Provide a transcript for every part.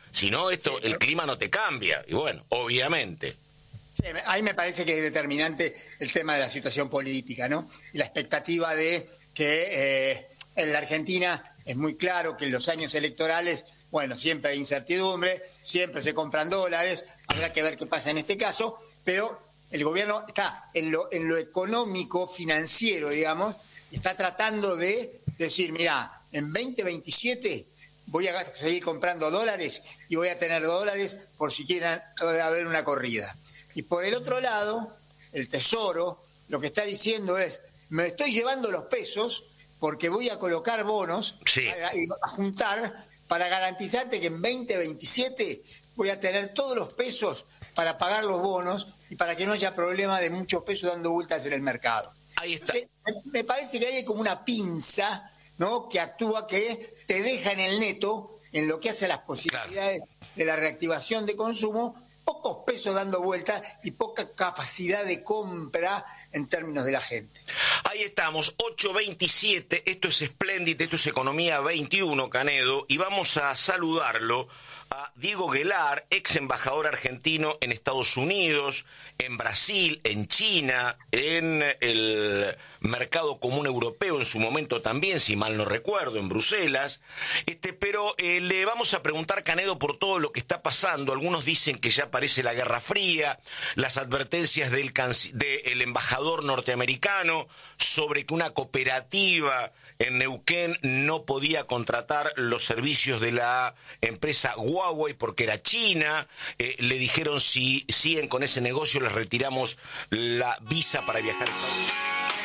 Si no, el clima no te cambia. Y bueno, obviamente. Sí, ahí me parece que es determinante el tema de la situación política, ¿no? Y la expectativa de que en la Argentina es muy claro que en los años electorales, bueno, siempre hay incertidumbre, siempre se compran dólares, habrá que ver qué pasa en este caso, pero el gobierno está en lo económico, financiero, digamos, y está tratando de decir, mirá, en 2027 voy a seguir comprando dólares y voy a tener dólares por si quieran haber una corrida. Y por el otro lado, el Tesoro lo que está diciendo es, me estoy llevando los pesos porque voy a colocar bonos, a juntar para garantizarte que en 2027 voy a tener todos los pesos para pagar los bonos y para que no haya problema de muchos pesos dando vueltas en el mercado. Ahí está. Me parece que hay como una pinza, ¿no?, que actúa, que te deja en el neto, en lo que hace las posibilidades de la reactivación de consumo, pocos pesos dando vueltas y poca capacidad de compra en términos de la gente. Ahí estamos, 8:27, esto es Splendid, esto es Economía 21, Canedo, y vamos a saludarlo a Diego Guelar, ex embajador argentino en Estados Unidos, en Brasil, en China, en el Mercado Común Europeo en su momento también, si mal no recuerdo, en Bruselas. Pero le vamos a preguntar, Canedo, por todo lo que está pasando. Algunos dicen que ya parece la Guerra Fría, las advertencias del embajador norteamericano sobre que una cooperativa en Neuquén no podía contratar los servicios de la empresa Huawei porque era China. Le dijeron si siguen con ese negocio les retiramos la visa para viajar a Estados Unidos.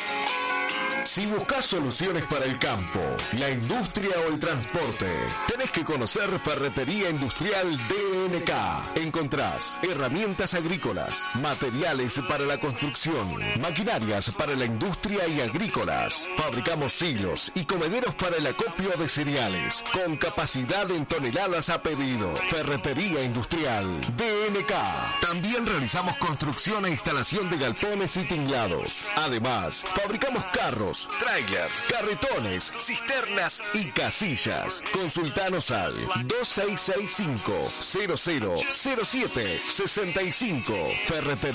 Si buscas soluciones para el campo, la industria o el transporte, tenés que conocer Ferretería Industrial DNK. Encontrás herramientas agrícolas, materiales para la construcción, maquinarias para la industria y agrícolas. Fabricamos silos y comederos para el acopio de cereales, con capacidad en toneladas a pedido. Ferretería Industrial DNK. También realizamos construcción e instalación de galpones y tinglados. Además, fabricamos carros, trailers, carretones, cisternas y casillas. Consultanos al 2665-000765. Ferretería